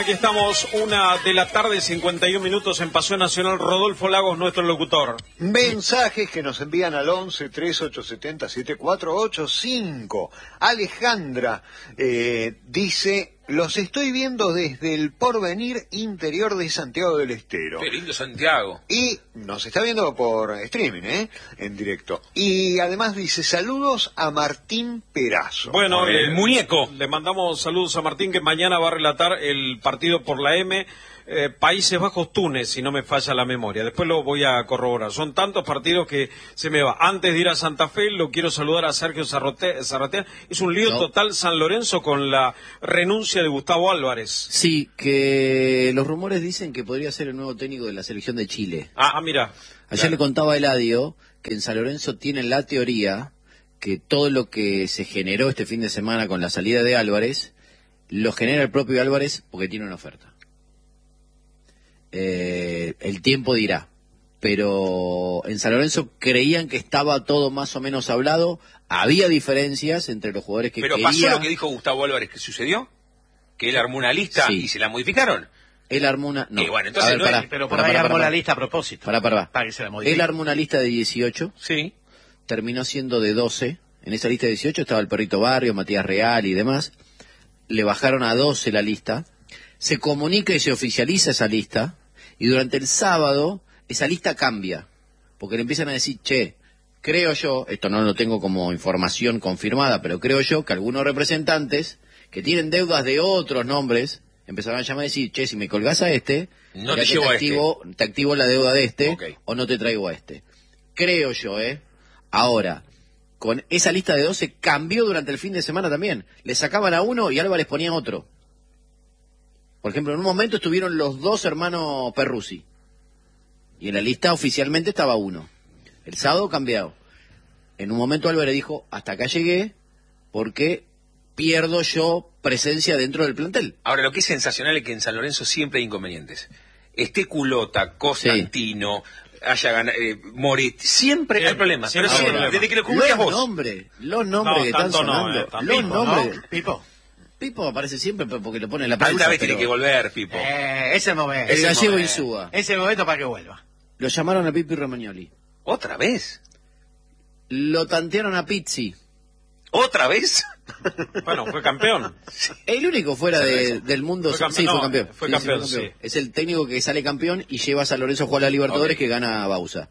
Aquí estamos, 1:00 PM, en Paseo Nacional. Rodolfo Lagos, nuestro locutor. Mensajes que nos envían al 11-3870-7485. Alejandra dice: los estoy viendo desde el Porvenir interior de Santiago del Estero. Qué lindo Santiago. Y nos está viendo por streaming, en directo. Y además dice: saludos a Martín Perazo. Bueno, el muñeco. Le mandamos saludos a Martín, que mañana va a relatar el partido por la M. Países Bajos-Túnez, si no me falla la memoria. Después lo voy a corroborar. Son tantos partidos que se me va. Antes de ir a Santa Fe, lo quiero saludar a Sergio Zarratea. Es un lío total San Lorenzo con la renuncia de Gustavo Álvarez. Sí, que los rumores dicen que podría ser el nuevo técnico de la selección de Chile. Mira. Ayer le contaba a Eladio que en San Lorenzo tienen la teoría que todo lo que se generó este fin de semana con la salida de Álvarez, lo genera el propio Álvarez porque tiene una oferta. El tiempo dirá, pero en San Lorenzo creían que estaba todo más o menos hablado. Había diferencias entre los jugadores que pero quería. pasó lo que dijo Gustavo Álvarez que sucedió, que él armó una lista y se la modificaron. Él armó una... No. Bueno, entonces pero por ahí armó la lista a propósito. Para que se la modifique. Él armó una lista de 18. Sí. Terminó siendo de 12. En esa lista de 18 estaba el Perrito Barrio, Matías Real y demás. Le bajaron a 12 la lista. Se comunica y se oficializa esa lista. Y durante el sábado, esa lista cambia. Porque le empiezan a decir: che, creo yo, esto no lo tengo como información confirmada, pero creo yo que algunos representantes que tienen deudas de otros nombres empezaron a llamar y decir: che, si me colgás a este, no te llevo a te activo la deuda de este, okay, o no te traigo a este. Creo yo, Ahora, con esa lista de 12 cambió durante el fin de semana también. Le sacaban a uno y Álvarez ponía otro. Por ejemplo, en un momento estuvieron los dos hermanos Perruzzi. Y en la lista oficialmente estaba uno. El sábado cambiado. En un momento Álvarez dijo: hasta acá llegué porque pierdo yo presencia dentro del plantel. Ahora, lo que es sensacional es que en San Lorenzo siempre hay inconvenientes. Culota, Constantino, haya ganado, Moretti, siempre hay problemas. Pero siempre, desde que lo cubrías vos. Los nombres que están sonando. Los nombres. Pipo aparece siempre porque lo pone en la prensa. Alguna vez tiene que volver, Pipo. Ese momento. El gallego Insúa. Ese momento para que vuelva. Lo llamaron a Pipi Romagnoli. ¿Otra vez? Lo tantearon a Pizzi. ¿Otra vez? Bueno, fue campeón. El único fuera del mundo. Sí, fue campeón. Fue campeón, sí. Es el técnico que sale campeón y lleva a San Lorenzo a jugar a la Libertadores, que gana a Bausa.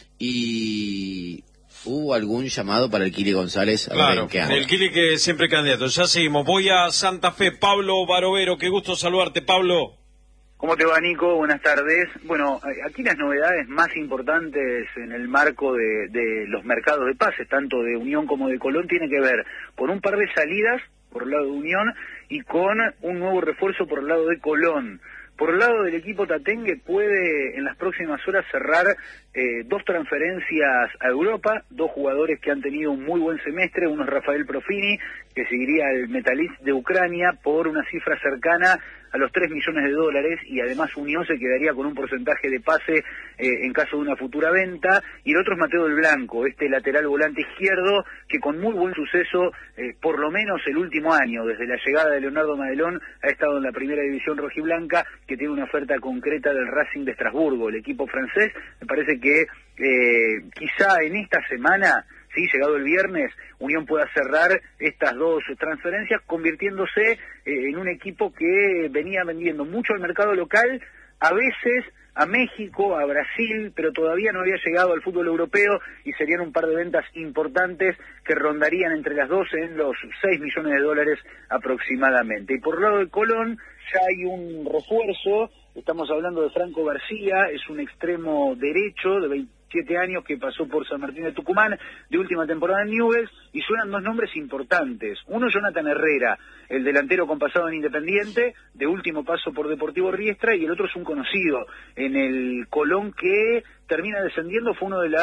Y hubo algún llamado para el Kili González. Claro, el Kili que siempre candidato. Ya seguimos. Voy a Santa Fe. Pablo Barovero, qué gusto saludarte, Pablo. ¿Cómo te va, Nico? Buenas tardes. Bueno, aquí las novedades más importantes en el marco de los mercados de pases, tanto de Unión como de Colón, tiene que ver con un par de salidas por el lado de Unión y con un nuevo refuerzo por el lado de Colón. Por el lado del equipo tatengue puede en las próximas horas cerrar 2 transferencias a Europa, 2 jugadores que han tenido un muy buen semestre. Uno es Rafael Profini, que seguiría al Metalist de Ucrania por una cifra cercana a los $3 millones, y además Unión se quedaría con un porcentaje de pase en caso de una futura venta. Y el otro es Mateo del Blanco, este lateral volante izquierdo que con muy buen suceso, por lo menos el último año, desde la llegada de Leonardo Madelón, ha estado en la primera división rojiblanca, que tiene una oferta concreta del Racing de Estrasburgo, el equipo francés. Me parece que quizá en esta semana, sí, llegado el viernes, Unión pueda cerrar estas 2 transferencias, convirtiéndose en un equipo que venía vendiendo mucho al mercado local, a veces a México, a Brasil, pero todavía no había llegado al fútbol europeo, y serían un par de ventas importantes que rondarían entre las dos en los $6 millones aproximadamente. Y por el lado de Colón ya hay un refuerzo. Estamos hablando de Franco García, es un extremo derecho de 27 años que pasó por San Martín de Tucumán, de última temporada en Newell's, y suenan 2 nombres importantes. Uno, Jonathan Herrera, el delantero con pasado en Independiente, de último paso por Deportivo Riestra, y el otro es un conocido en el Colón que termina descendiendo. Fue uno de las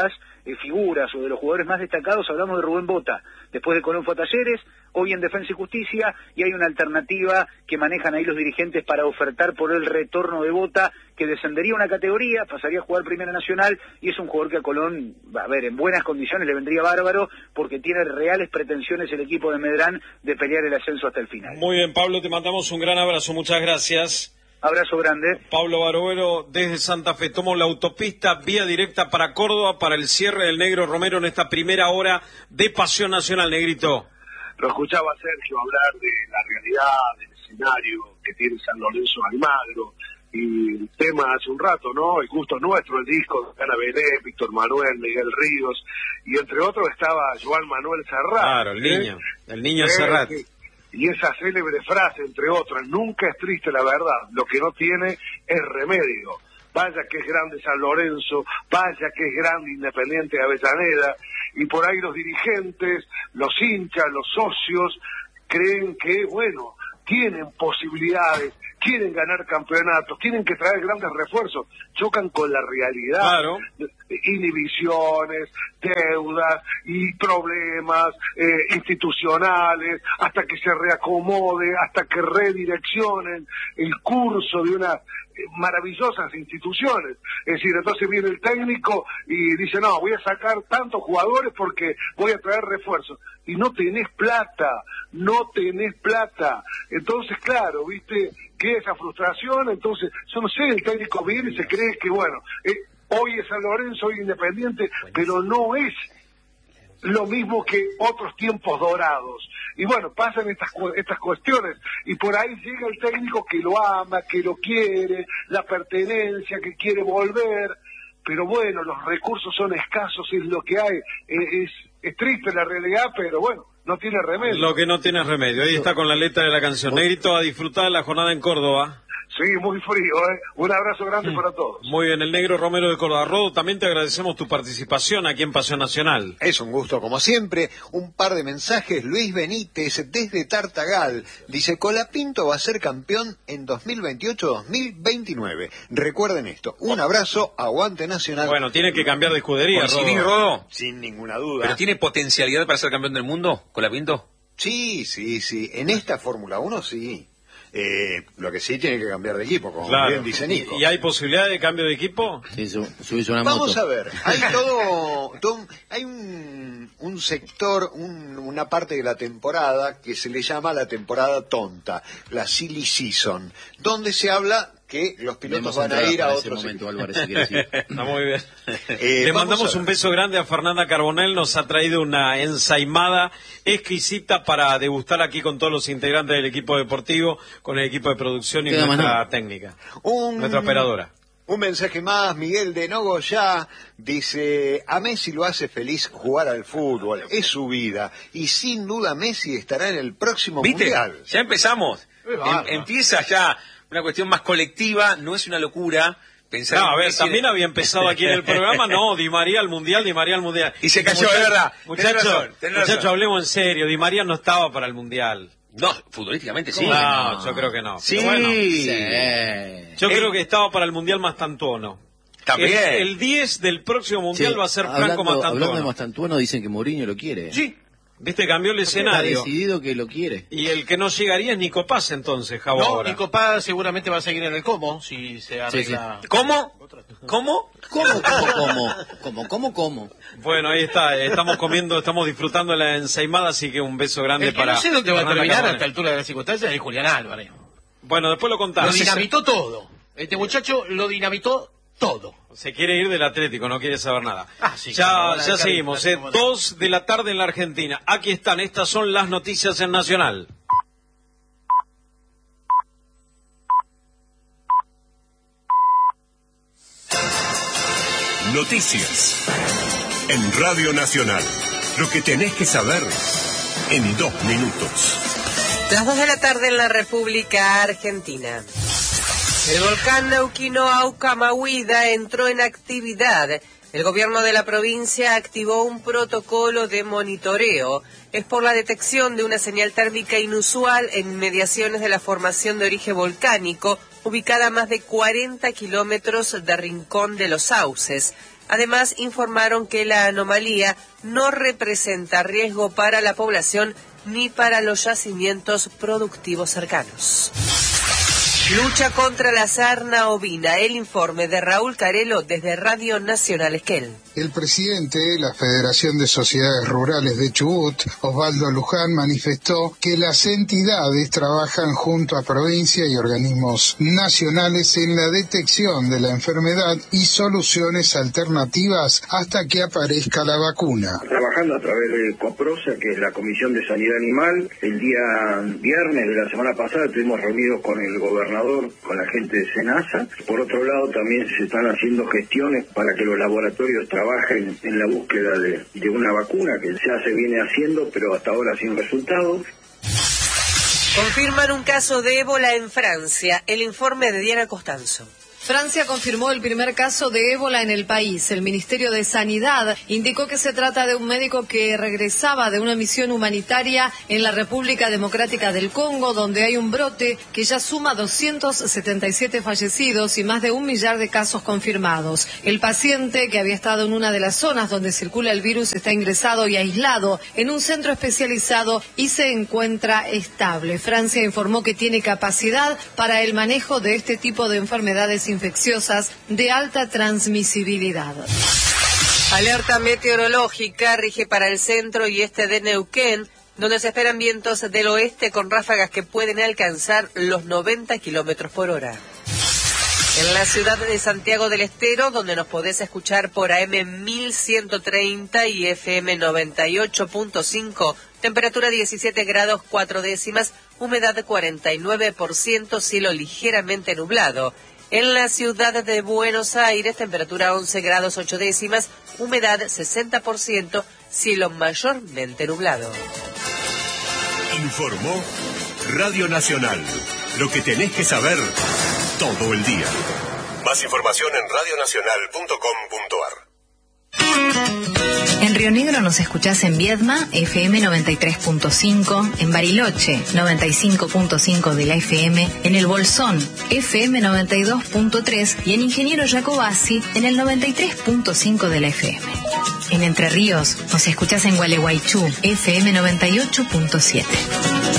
figuras o de los jugadores más destacados, hablamos de Rubén Bota. Después de Colón fue a Talleres, hoy en Defensa y Justicia, y hay una alternativa que manejan ahí los dirigentes para ofertar por el retorno de Bota, que descendería una categoría, pasaría a jugar Primera Nacional, y es un jugador que a Colón, a ver, en buenas condiciones le vendría bárbaro, porque tiene reales pretensiones el equipo de Medrán de pelear el ascenso hasta el final. Muy bien, Pablo, te mandamos un gran abrazo, muchas gracias. Abrazo grande. Pablo Barovero desde Santa Fe. Tomo la autopista vía directa para Córdoba para el cierre del Negro Romero en esta primera hora de Pasión Nacional, Negrito. Lo escuchaba Sergio hablar de la realidad, del escenario que tiene San Lorenzo Almagro, y el tema hace un rato, ¿no? El gusto nuestro, el disco de Ana Belén, Víctor Manuel, Miguel Ríos, y entre otros estaba Joan Manuel Serrat. Claro, el niño Serrat. Y esa célebre frase, entre otras, nunca es triste la verdad, lo que no tiene es remedio. Vaya que es grande San Lorenzo, vaya que es grande Independiente de Avellaneda, y por ahí los dirigentes, los hinchas, los socios, creen que, bueno, tienen posibilidades, quieren ganar campeonatos, tienen que traer grandes refuerzos, chocan con la realidad, claro. Inhibiciones, deudas y problemas institucionales, hasta que se reacomode, hasta que redireccionen el curso de unas maravillosas instituciones. Es decir, entonces viene el técnico y dice, no, voy a sacar tantos jugadores porque voy a traer refuerzos. Y no tenés plata. Entonces, claro, viste, que esa frustración, entonces, yo no sé, el técnico viene y se cree que, bueno, hoy es San Lorenzo, hoy Independiente, pero no es lo mismo que otros tiempos dorados. Y bueno, pasan estas cuestiones, y por ahí llega el técnico que lo ama, que lo quiere, la pertenencia, que quiere volver, pero bueno, los recursos son escasos, es lo que hay, es triste la realidad, pero bueno, no tiene remedio. Lo que no tiene remedio, ahí está con la letra de la canción. Negrito, a disfrutar de la jornada en Córdoba. Sí, muy frío, Un abrazo grande para todos. Muy bien, el Negro Romero de Córdoba. Rodo, también te agradecemos tu participación aquí en Pasión Nacional. Es un gusto, como siempre. Un par de mensajes. Luis Benítez, desde Tartagal, dice, Colapinto va a ser campeón en 2028-2029. Recuerden esto. Un abrazo, aguante Nacional. Bueno, tiene que cambiar de escudería, Rodo. Sin ninguna duda. ¿Pero tiene potencialidad para ser campeón del mundo, Colapinto? Sí. En esta Fórmula 1 sí. Lo que sí tiene que cambiar de equipo, como bien dice Nico. ¿Y hay posibilidad de cambio de equipo? Sí, subís una moto. Vamos a ver, hay hay un sector, una parte de la temporada que se le llama la temporada tonta, la silly season, donde se habla que los pilotos van a ir a otros momento, Álvarez, si quieres ir. Está muy bien. Le mandamos un beso grande a Fernanda Carbonell, nos ha traído una ensaimada exquisita para degustar aquí con todos los integrantes del equipo deportivo, con el equipo de producción y nuestra técnica, nuestra operadora. Un mensaje más, Miguel de Nogoyá dice, a Messi lo hace feliz jugar al fútbol, es su vida, y sin duda Messi estará en el próximo Mundial. Ya empezamos, empieza ya una cuestión más colectiva, no es una locura pensar. No, a ver, también había empezado aquí en el programa, Di María al Mundial. Y se cayó, de verdad. Muchachos, hablemos en serio, Di María no estaba para el Mundial. No, futbolísticamente sí. No, yo creo que no. Sí. Bueno, yo creo que estaba para el Mundial Mastantuono. También. El 10 del próximo Mundial va a ser Franco Mastantuono. Hablando de Mastantuono, dicen que Mourinho lo quiere. Sí. Viste, cambió el escenario. Está decidido que lo quiere. Y el que no llegaría es Nico Paz, entonces, Javo. No, ahora. Nico Paz seguramente va a seguir en el Como, si se arregla. Sí. ¿Cómo? Bueno, ahí está, estamos disfrutando de la ensaimada, así que un beso grande para... No sé dónde va a terminar a esta altura de las circunstancias es Julián Álvarez. Bueno, después lo contamos. Lo dinamitó todo. Este muchacho lo dinamitó todo. Se quiere ir del Atlético, no quiere saber nada. Sí, ya seguimos, 2 de la tarde en la Argentina. Aquí están, estas son las noticias en Nacional. Noticias en Radio Nacional. Lo que tenés que saber en 2 minutos. Las 2 de la tarde en la República Argentina. El volcán neuquino Aucamahuida entró en actividad. El gobierno de la provincia activó un protocolo de monitoreo. Es por la detección de una señal térmica inusual en inmediaciones de la formación de origen volcánico, ubicada a más de 40 kilómetros de Rincón de los Sauces. Además, informaron que la anomalía no representa riesgo para la población ni para los yacimientos productivos cercanos. Lucha contra la sarna ovina. El informe de Raúl Carelo desde Radio Nacional Esquel. El presidente de la Federación de Sociedades Rurales de Chubut, Osvaldo Luján, manifestó que las entidades trabajan junto a provincia y organismos nacionales en la detección de la enfermedad y soluciones alternativas hasta que aparezca la vacuna. Trabajando a través de COPROSA, que es la Comisión de Sanidad Animal, el día viernes de la semana pasada estuvimos reunidos con el gobernador, con la gente de SENASA. Por otro lado, también se están haciendo gestiones para que los laboratorios trabajen en la búsqueda de una vacuna que ya se viene haciendo, pero hasta ahora sin resultados. Confirman un caso de ébola en Francia. El informe de Diana Costanzo. Francia confirmó el primer caso de ébola en el país. El Ministerio de Sanidad indicó que se trata de un médico que regresaba de una misión humanitaria en la República Democrática del Congo, donde hay un brote que ya suma 277 fallecidos y más de 1 millar de casos confirmados. El paciente, que había estado en una de las zonas donde circula el virus, está ingresado y aislado en un centro especializado y se encuentra estable. Francia informó que tiene capacidad para el manejo de este tipo de enfermedades infecciosas de alta transmisibilidad. Alerta meteorológica rige para el centro y este de Neuquén, donde se esperan vientos del oeste con ráfagas que pueden alcanzar los 90 kilómetros por hora. En la ciudad de Santiago del Estero, donde nos podés escuchar por AM 1130 y FM 98.5, temperatura 17 grados 4 décimas, humedad 49%, cielo ligeramente nublado. En la ciudad de Buenos Aires, temperatura 11 grados 8 décimas, humedad 60%, cielo mayormente nublado. Informó Radio Nacional. Lo que tenés que saber todo el día. Más información en radionacional.com.ar. En Río Negro nos escuchás en Viedma, FM 93.5, en Bariloche, 95.5 de la FM, en El Bolsón, FM 92.3 y en Ingeniero Jacobasi, en el 93.5 de la FM. En Entre Ríos nos escuchás en Gualeguaychú, FM 98.7.